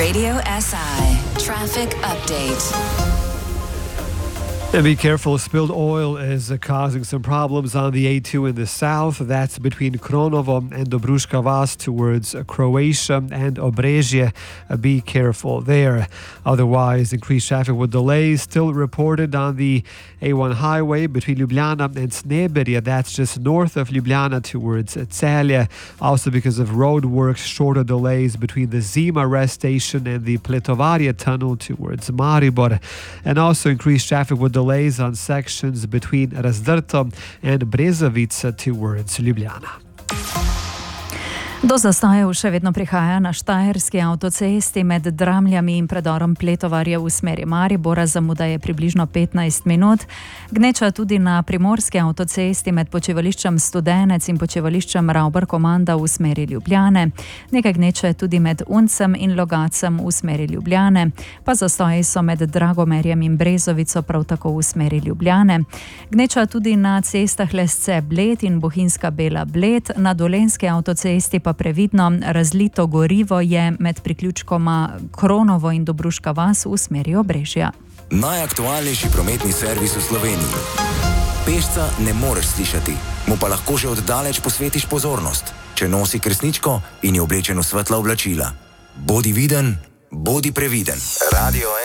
Radio SI Traffic Update. And be careful, spilled oil is causing some problems on the A2 in the south. That's between Kronovo and Dobruška Vas towards Croatia and Obrežje. Be careful there. Otherwise, increased traffic with delays still reported on the A1 highway between Ljubljana and Sneberje. That's just north of Ljubljana towards Celje. Also because of road works, shorter delays between the Zima rest station and the Pletovarje tunnel towards Maribor. And also increased traffic with delays on sections between Razdrto and Brezovica towards Ljubljana. Do zastojev še vedno prihaja na Štajerski avtocesti med Dramljami in predorom Pletovarje v smeri Maribora. Zamuda je približno 15 minut. Gneča tudi na Primorski avtocesti med počivališčem Studenec in počivališčem Ravbar Komanda v smeri Ljubljane. Nekaj gneče tudi med Uncem in Logacem v smeri Ljubljane. Pa zastoji so med Dragomerjem in Brezovico prav tako v smeri Ljubljane. Gneča tudi na cestah Lesce Bled in Bohinjska Bela Bled. Na Dolenjski avtocesti pa previdno, razlito gorivo je med priključkoma Kronovo in Dobruška Vas v smeri Obrežja. Najaktualnejši prometni servis v Sloveniji. Pešca ne moreš slišati, mu pa lahko že oddaleč posvetiš pozornost, če nosi kresničko in je oblečen v svetla oblačila. Bodi viden, bodi previden. Radio